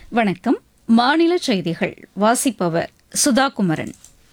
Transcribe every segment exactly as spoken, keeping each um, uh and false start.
வணக்கம். மாநில செய்திகள் வாசிப்பவர் சுதா குமரன்.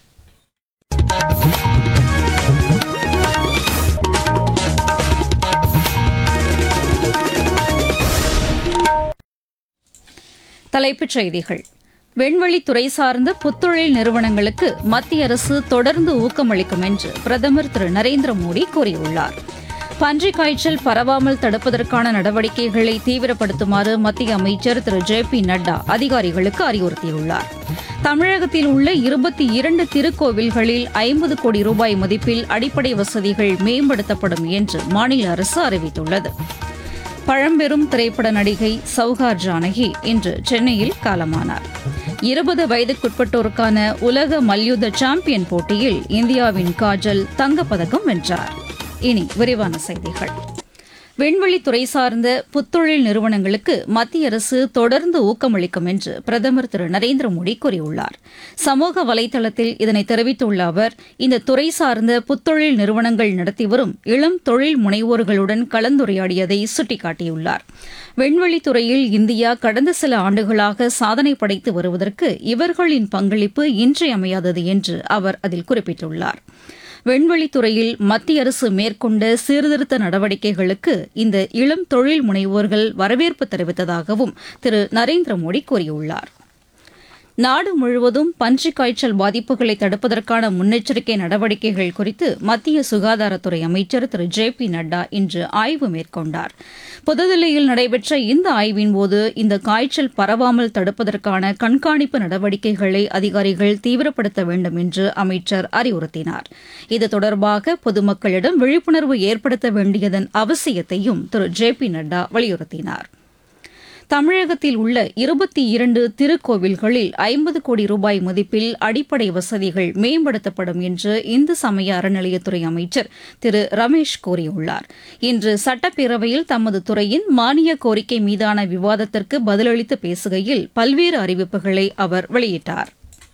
தலைப்புச் செய்திகள். விண்வெளித்துறை சார்ந்த புத்தொழில் நிறுவனங்களுக்கு மத்திய அரசு தொடர்ந்து ஊக்கமளிக்கும் என்று பிரதமர் திரு நரேந்திர மோடி கூறியுள்ளார். பன்றிக் காய்ச்சல் பரவாமல் தடுப்பதற்கான நடவடிக்கைகளை தீவிரப்படுத்துமாறு மத்திய அமைச்சர் திரு ஜே பி நட்டா அதிகாரிகளுக்கு அறிவுறுத்தியுள்ளார். தமிழகத்தில் உள்ள இருபத்தி இரண்டு திருக்கோவில்களில் ஐம்பது கோடி ரூபாய் மதிப்பில் அடிப்படை வசதிகள் மேம்படுத்தப்படும் என்று மாநில அரசு அறிவித்துள்ளது. பழம்பெரும் திரைப்பட நடிகை சௌகார் ஜானகி இன்று சென்னையில் காலமானார். இருபது வயதுக்குட்பட்டோருக்கான உலக மல்யுத்த சாம்பியன் போட்டியில் இந்தியாவின் காஜல் தங்கப்பதக்கம் வென்றார். இனி விரிவான செய்திகள். விண்வெளித்துறை சார்ந்த புத்தொழில் நிறுவனங்களுக்கு மத்திய அரசு தொடர்ந்து ஊக்கமளிக்கும் என்று பிரதமர் திரு நரேந்திர மோடி கூறியுள்ளார். சமூக வலைதளத்தில் இதனை தெரிவித்துள்ள அவர், இந்த துறை சார்ந்த புத்தொழில் நிறுவனங்கள் நடத்தி வரும் இளம் தொழில் முனைவோர்களுடன் கலந்துரையாடியதை சுட்டிக்காட்டியுள்ளார். விண்வெளித்துறையில் இந்தியா கடந்த சில ஆண்டுகளாக சாதனை படைத்து வருவதற்கு இவர்களின் பங்களிப்பு இன்றியமையாதது என்று அவர் அதில் குறிப்பிட்டுள்ளார். விண்வெளித்துறையில் மத்திய அரசு மேற்கொண்ட சீர்திருத்த நடவடிக்கைகளுக்கு இந்த இளம் தொழில் முனைவோர்கள் வரவேற்பு தெரிவித்ததாகவும் திரு நரேந்திர மோடி கூறியுள்ளார். நாடு முழுவதும் பன்றிக் காய்ச்சல் பாதிப்புகளை தடுப்பதற்கான முன்னெச்சரிக்கை நடவடிக்கைகள் குறித்து மத்திய சுகாதாரத்துறை அமைச்சர் திரு ஜே பி நட்டா இன்று ஆய்வு மேற்கொண்டார். புதுதில்லியில் நடைபெற்ற இந்த ஆய்வின்போது இந்த காய்ச்சல் பரவாமல் தடுப்பதற்கான கண்காணிப்பு நடவடிக்கைகளை அதிகாரிகள் தீவிரப்படுத்த வேண்டும் என்று அமைச்சர் அறிவுறுத்தினார். இது தொடர்பாக பொதுமக்களிடம் விழிப்புணர்வு ஏற்படுத்த வேண்டியதன் அவசியத்தையும் திரு ஜே பி நட்டா வலியுறுத்தினார். தமிழகத்தில் உள்ள இருபத்தி இரண்டு திருக்கோவில்களில் ஐம்பது கோடி ரூபாய் மதிப்பில் அடிப்படை வசதிகள் மேம்படுத்தப்படும் என்று இந்து சமய அறநிலையத்துறை அமைச்சர் திரு ரமேஷ் கூறியுள்ளார். இன்று சட்டப்பேரவையில் தமது துறையின் மானிய கோரிக்கை மீதான விவாதத்திற்கு பதிலளித்து பேசுகையில் பல்வேறு அறிவிப்புகளை அவர் வெளியிட்டார்.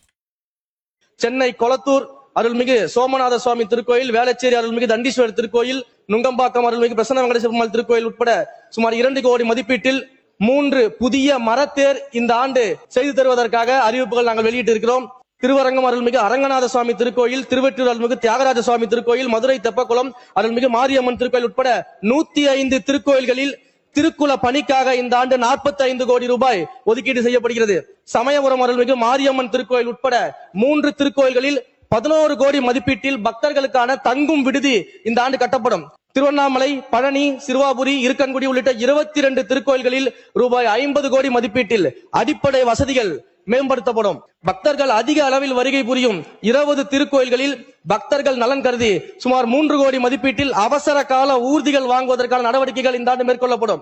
சென்னை கொளத்தூர் அருள்மிகு சோமநாத சுவாமி திருக்கோயில், வேளச்சேரி அருள்மிகு தண்டீஸ்வரர் திருக்கோயில், நுங்கம்பாக்கம் அருள்மிகு பிரசன்ன வெங்கடேஸ்வர பெருமாள் திருக்கோயில் உட்பட சுமார் இரண்டு கோடி மதிப்பீட்டில் மூன்று புதிய மரத்தேர் இந்த ஆண்டு செய்து தருவதற்காக அறிவிப்புகள் நாங்கள் வெளியிட்டு இருக்கிறோம். திருவரங்கம் அருள்மிகு அரங்கநாத சுவாமி திருக்கோயில், திருவெற்றூர் அருள்மிகு தியாகராஜ சுவாமி திருக்கோயில், மதுரை தெப்பக்குளம் அருள்மிகு மாரியம்மன் திருக்கோயில் உட்பட நூத்தி ஐந்து திருக்கோயில்களில் திருக்குல பணிக்காக இந்த ஆண்டு நாற்பத்தி ஐந்து கோடி ரூபாய் ஒதுக்கீடு செய்யப்படுகிறது. சமயபுரம் அருள்மிகு மாரியம்மன் திருக்கோயில் உட்பட மூன்று திருக்கோயில்களில் பதினோரு கோடி மதிப்பீட்டில் பக்தர்களுக்கான தங்கும் விடுதி இந்த ஆண்டு கட்டப்படும். திருவண்ணாமலை, பழனி, சிறுவாபுரி, இருக்கன்குடி உள்ளிட்ட இருபத்தி இரண்டு திருக்கோயில்களில் ரூபாய் ஐம்பது கோடி மதிப்பீட்டில் அடிப்படை வசதிகள் மேம்படுத்தப்படும். பக்தர்கள் அதிக அளவில் வருகை புரியும் இருபது திருக்கோயில்களில் பக்தர்கள் நலன் கருதி சுமார் மூன்று கோடி மதிப்பீட்டில் அவசர கால ஊர்திகள் வாங்குவதற்கான நடவடிக்கைகள் இந்த ஆண்டு மேற்கொள்ளப்படும்.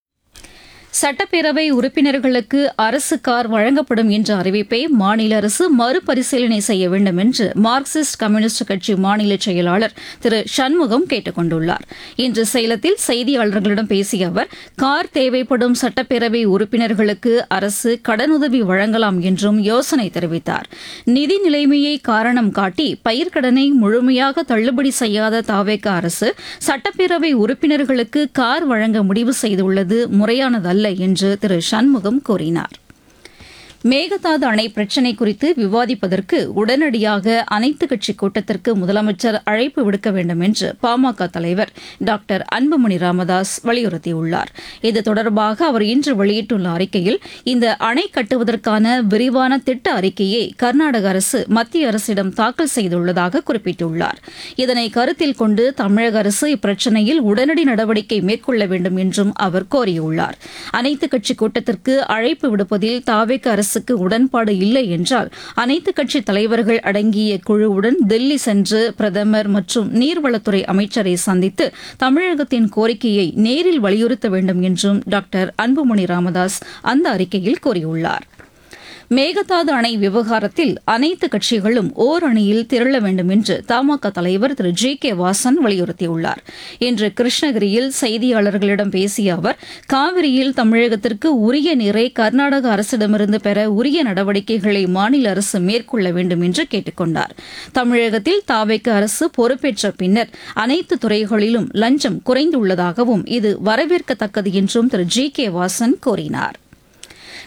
சட்டப்பேரவை உறுப்பினர்களுக்கு அரசு கார் வழங்கப்படும் என்ற அறிவிப்பை மாநில அரசு மறுபரிசீலனை செய்ய வேண்டும் என்று மார்க்சிஸ்ட் கம்யூனிஸ்ட் கட்சி மாநில செயலாளர் திரு சண்முகம் கேட்டுக் கொண்டுள்ளார். இன்று சேலத்தில் செய்தியாளர்களிடம் பேசிய அவர், கார் தேவைப்படும் சட்டப்பேரவை உறுப்பினர்களுக்கு அரசு கடனுதவி வழங்கலாம் என்றும் யோசனை தெரிவித்தார். நிதி நிலைமையை காரணம் காட்டி பயிர்க்கடனை முழுமையாக தள்ளுபடி செய்யாத தாவேக அரசு சட்டப்பேரவை உறுப்பினர்களுக்கு கார் வழங்க முடிவு செய்துள்ளது முறையானதல்ல என்று திரு சண்முகம் கூறினார். மேகதாது அணை பிரச்சினை குறித்து விவாதிப்பதற்கு உடனடியாக அனைத்துக் கட்சி கூட்டத்திற்கு முதலமைச்சர் அழைப்பு விடுக்க வேண்டும் என்று பாமக தலைவர் டாக்டர் அன்புமணி ராமதாஸ் வலியுறுத்தியுள்ளார். இது தொடர்பாக அவர் இன்று வெளியிட்டுள்ள அறிக்கையில், இந்த அணை கட்டுவதற்கான விரிவான திட்ட அறிக்கையை கர்நாடக அரசு மத்திய அரசிடம் தாக்கல் செய்துள்ளதாக குறிப்பிட்டுள்ளார். இதனை கருத்தில் கொண்டு தமிழக அரசு இப்பிரச்சினையில் உடனடி நடவடிக்கை மேற்கொள்ள வேண்டும் என்றும் அவர் கோரியுள்ளார். அனைத்துக் கட்சி கூட்டத்திற்கு அழைப்பு விடுப்பதில் தாவேக அரசு அரசுக்கு உடன்பாடு இல்லை என்றால் அனைத்துக் கட்சி தலைவர்கள் அடங்கிய குழுவுடன் தில்லி சென்று பிரதமர் மற்றும் நீர்வளத்துறை அமைச்சரை சந்தித்து தமிழகத்தின் கோரிக்கையை நேரில் வலியுறுத்த வேண்டும் என்றும் டாக்டர் அன்புமணி ராமதாஸ் அந்த அறிக்கையில் கூறியுள்ளார். மேகதாது அணை விவகாரத்தில் அனைத்து கட்சிகளும் ஓர் அணியில் திரள வேண்டும் என்று தமாக தலைவர் திரு ஜி கே வாசன் வலியுறுத்தியுள்ளார். இன்று கிருஷ்ணகிரியில் செய்தியாளர்களிடம் பேசிய அவர், காவிரியில் தமிழகத்திற்கு உரிய நீரை கர்நாடக அரசிடமிருந்து பெற உரிய நடவடிக்கைகளை மாநில அரசு மேற்கொள்ள வேண்டும் என்று கேட்டுக் கொண்டார். தமிழகத்தில் தாவேக அரசு பொறுப்பேற்ற பின்னர் அனைத்து துறைகளிலும் லஞ்சம் குறைந்துள்ளதாகவும் இது வரவேற்கத்தக்கது என்றும் திரு ஜி கே வாசன் கூறினார்.